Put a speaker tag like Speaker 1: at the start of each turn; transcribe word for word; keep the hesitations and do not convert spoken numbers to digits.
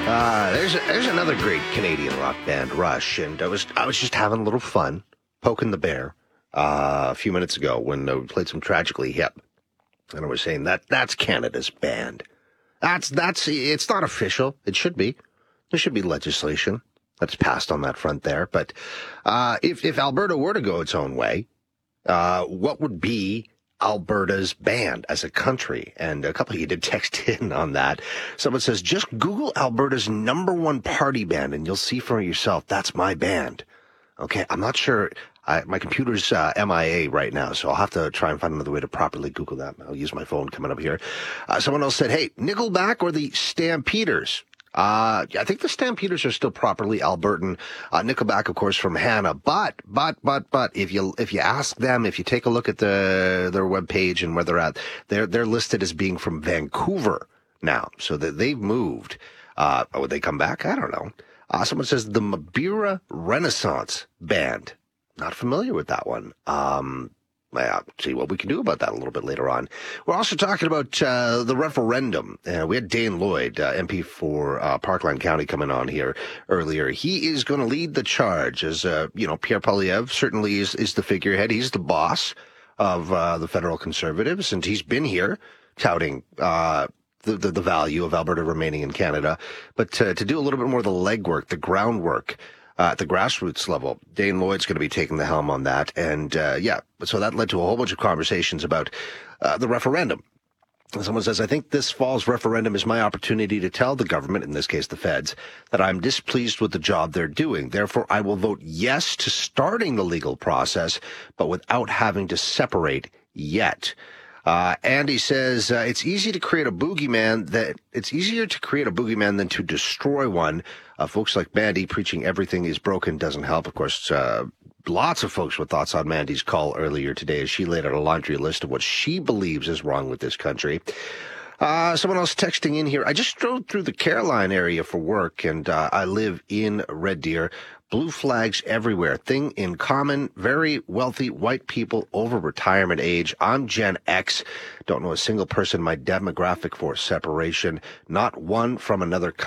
Speaker 1: Uh, there's there's another great Canadian rock band, Rush, and I was I was just having a little fun poking the bear uh, a few minutes ago when uh, we played some Tragically Hip, and I was saying that that's Canada's band. That's that's it's not official. It should be. There should be legislation that's passed on that front there. But uh, if if Alberta were to go its own way, uh, what would be Alberta's band as a country? And a couple of you did text in on that. Someone says, just Google Alberta's number one party band and you'll see for yourself. That's my band. Okay, I'm not sure. I, my computer's uh, M I A right now, so I'll have to try and find another way to properly Google that. I'll use my phone coming up here. Uh, someone else said, hey, Nickelback or the Stampeders? Uh, I think the Stampeders are still properly Albertan. Uh, Nickelback, of course, from Hannah. But, but, but, but, if you, if you ask them, if you take a look at the, their webpage and where they're at, they're, they're listed as being from Vancouver now. So that they've moved. Uh, would they come back? I don't know. Uh, someone says the Mabira Renaissance Band. Not familiar with that one. Um, Well, see what we can do about that a little bit later on. We're also talking about uh, the referendum. Uh, we had Dane Lloyd, uh, M P for uh, Parkland County, coming on here earlier. He is going to lead the charge as, uh, you know, Pierre Poilievre certainly is, is the figurehead. He's the boss of uh, the federal Conservatives, and he's been here touting uh, the, the, the value of Alberta remaining in Canada. But uh, to do a little bit more of the legwork, the groundwork, Uh, at the grassroots level, Dane Lloyd's going to be taking the helm on that. And, uh, yeah, so that led to a whole bunch of conversations about uh, the referendum. And someone says, I think this fall's referendum is my opportunity to tell the government, in this case the feds, that I'm displeased with the job they're doing. Therefore, I will vote yes to starting the legal process, but without having to separate yet. Uh, Andy says, uh, it's easy to create a boogeyman that it's easier to create a boogeyman than to destroy one. Uh, folks like Mandy preaching everything is broken doesn't help. Of course, uh, lots of folks with thoughts on Mandy's call earlier today as she laid out a laundry list of what she believes is wrong with this country. Uh, someone else texting in here. I just drove through the Caroline area for work, and uh, I live in Red Deer. Blue flags everywhere. Thing in common, very wealthy white people over retirement age. I'm Gen X. Don't know a single person in my demographic for separation. Not one from another country.